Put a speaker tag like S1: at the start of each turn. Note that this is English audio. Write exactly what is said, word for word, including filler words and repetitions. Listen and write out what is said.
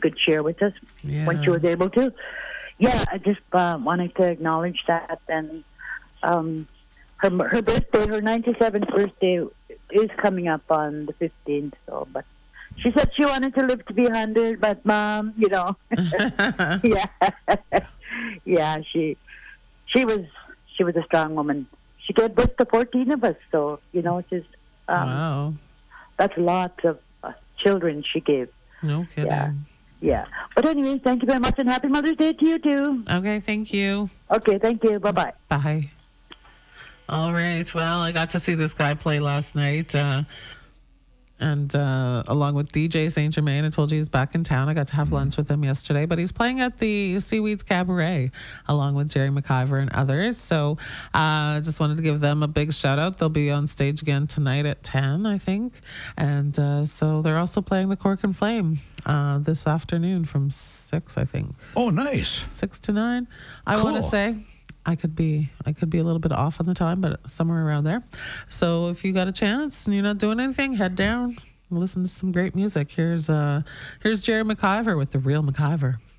S1: could share with us
S2: Yeah.
S1: when she was able to. Yeah, I just uh, wanted to acknowledge that. And um, her her birthday, her ninety-seventh birthday, is coming up on the fifteenth. So, but she said she wanted to live to be one hundred, but mom, you know, yeah, yeah, she she was she was a strong woman. She gave birth to fourteen of us, so you know, just um,
S2: Wow.
S1: that's lots of uh, children she gave.
S2: No kidding.
S1: Yeah, yeah. But anyway, thank you very much, and happy Mother's Day to you too.
S2: Okay, thank you.
S1: Okay, thank you. Bye bye.
S2: Bye. All right. Well, I got to see this guy play last night. Uh, and uh, along with D J Saint Germain, I told you he's back in town. I got to have lunch with him yesterday, but he's playing at the Seaweeds Cabaret along with Jerry McIver and others. So I uh, just wanted to give them a big shout out. They'll be on stage again tonight at ten, I think. And uh, so they're also playing the Cork and Flame uh, this afternoon from six, I think.
S3: Oh, nice.
S2: Six to nine, I
S3: Cool.
S2: want to say. I could be I could be a little bit off on the time, but somewhere around there. So if you got a chance and you're not doing anything, head down and listen to some great music. Here's uh here's Jerry McIver with The Real McIver.